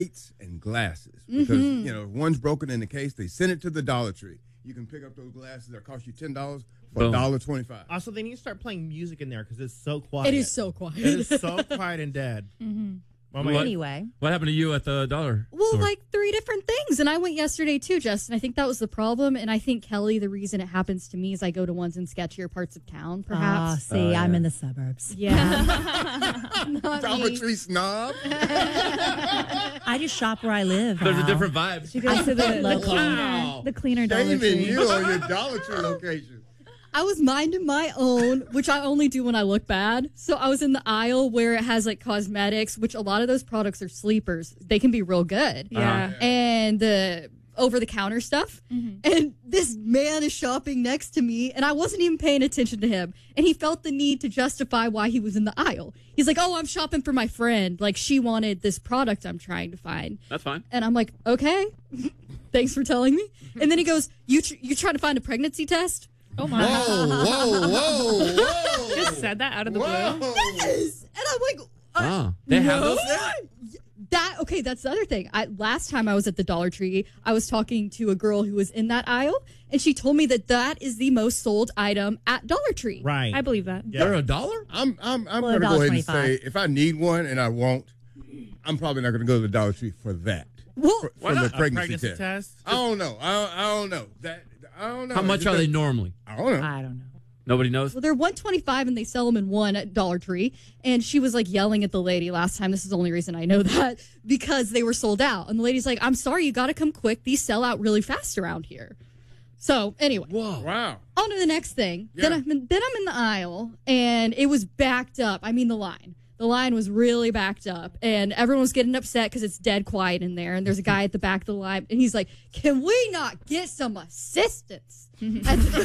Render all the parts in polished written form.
plates and glasses because if one's broken in the case, they send it to the Dollar Tree. You can pick up those glasses that cost you $10 for $1.25. Also, they need to start playing music in there because it's so quiet. It is so quiet. It is so quiet and dead. Anyway, what happened to you at the dollar? Well, store? like 3 different things. And I went yesterday too, Justin. I think that was the problem. And I think, Kelly, the reason it happens to me is I go to ones in sketchier parts of town, perhaps. I'm in the suburbs. Yeah. Dollar Tree snob. I just shop where I live. There's a different vibe. She goes to the cleaner Dollar Shaming Tree. you on your Dollar Tree location. I was minding my own, which I only do when I look bad. So I was in the aisle where it has like cosmetics, which a lot of those products are sleepers. They can be real good. Yeah. And the over-the-counter stuff. And this man is shopping next to me, and I wasn't even paying attention to him. And he felt the need to justify why he was in the aisle. He's like, oh, I'm shopping for my friend. Like, she wanted this product I'm trying to find. That's fine. And I'm like, okay, thanks for telling me. And then he goes, you trying to find a pregnancy test? Oh my! Whoa. Just said that out of the blue. Yes! And I'm like, they have those. That's the other thing. Last time I was at the Dollar Tree, I was talking to a girl who was in that aisle, and she told me that is the most sold item at Dollar Tree. Right. I believe that. They're $1? I'm going to go ahead and say if I need one and I won't, I'm probably not going to go to the Dollar Tree for that. Well, for the pregnancy test. I don't know. I don't know. I don't know. How much are they normally? I don't know. I don't know. Nobody knows? Well, they're $125 and they sell them in one at Dollar Tree. And she was like yelling at the lady last time. This is the only reason I know that, because they were sold out. And the lady's like, I'm sorry, you got to come quick. These sell out really fast around here. So anyway. Whoa. Wow. On to the next thing. Yeah. Then I'm in the aisle, and it was backed up. I mean, the line. The line was really backed up, and everyone was getting upset because it's dead quiet in there. And there's a guy at the back of the line, and he's like, can we not get some assistance? They do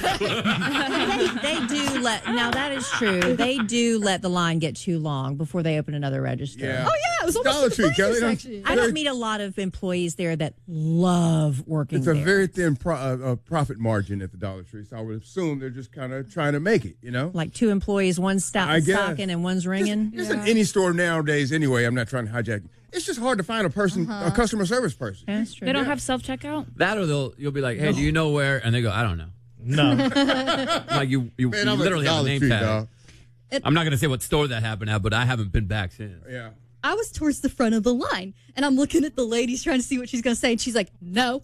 now that is true. They do let the line get too long before they open another register. Yeah. Oh, yeah, it was almost Dollar at the Tree, freezer Kelly. section. I don't meet a lot of employees there that love working It's there. a very thin profit margin at the Dollar Tree, so I would assume they're just kind of trying to make it, Like 2 employees, one's I guess. stocking and one's ringing. It's in any store nowadays anyway. I'm not trying to hijack it. It's just hard to find a customer service person. Yeah, that's true. They don't have self-checkout? That or you'll be like, hey, do you know where? And they go, I don't know. No. Like you Man, I'm literally at have a Dollar name Tree, tag. dog. I'm not going to say what store that happened at, but I haven't been back since. Yeah. I was towards the front of the line, and I'm looking at the ladies trying to see what she's going to say, and she's like, no.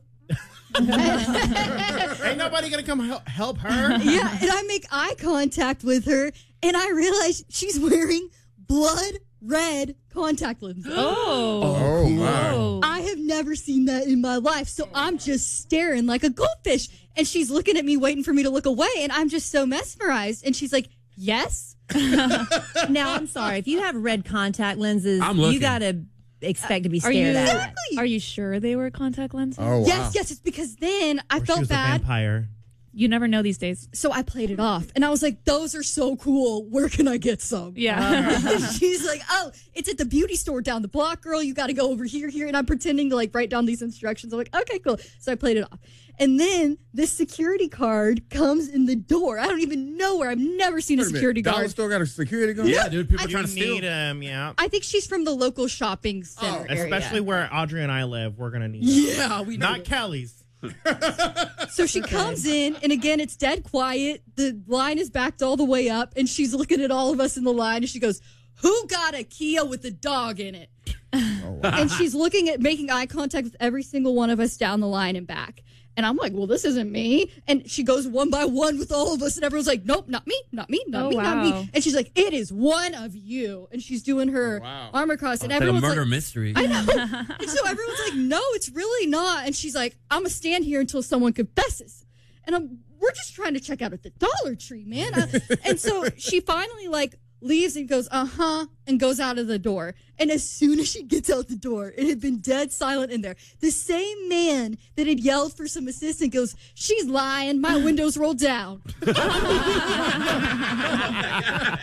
Ain't nobody going to come help her. Yeah, and I make eye contact with her, and I realize she's wearing blood red contact lenses. Oh, my. I have never seen that in my life, so I'm just staring like a goldfish, and she's looking at me waiting for me to look away, and I'm just so mesmerized, and she's like, yes? Now, I'm sorry. If you have red contact lenses, I'm looking. you got to expect to be Are you stared at. Exactly. Are you sure they were contact lenses? Oh, wow. Yes, it's because then I Or she felt was a bad. vampire. You never know these days. So I played it off, and I was like, those are so cool. Where can I get some? Yeah. And she's like, oh, it's at the beauty store down the block, girl. You got to go over here. And I'm pretending to like write down these instructions. I'm like, okay, cool. So I played it off. And then this security guard comes in the door. I don't even know where. I've never seen a Wait minute. security Dollar guard. store got a security guard? Yeah, dude, people I trying to steal. Need him, yeah. I think she's from the local shopping center area. Especially where Audrey and I live, we're going to need him. Yeah, we know. Not Kelly's. So she comes in, and again, it's dead quiet. The line is backed all the way up, and she's looking at all of us in the line, and she goes, who got a Kia with a dog in it? Oh, wow. And she's making eye contact with every single one of us down the line and back. And I'm like, well, this isn't me. And she goes one by one with all of us, and everyone's like, nope, not me, not me, not Oh, me, not wow. me. And she's like, it is one of you. And she's doing her wow. arm across, and It's like a everyone's murder like, mystery. I know. And so everyone's like, no, it's really not. And she's like, I'm going to stand here until someone confesses. And we're just trying to check out at the Dollar Tree, man. And so she finally like leaves and goes, and goes out of the door. And as soon as she gets out the door, it had been dead silent in there. The same man that had yelled for some assistance goes, she's lying. My windows rolled down. There's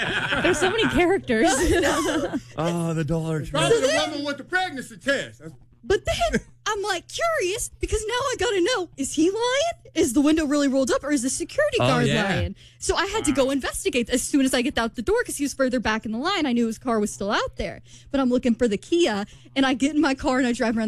so many characters. Oh, the Dollar Tree. Probably the woman with the pregnancy test. But then I'm like curious because now I gotta know, is he lying? Is the window really rolled up or is the security guard yeah. lying? So I had to go investigate as soon as I get out the door because he was further back in the line. I knew his car was still out there. But I'm looking for the Kia and I get in my car and I drive around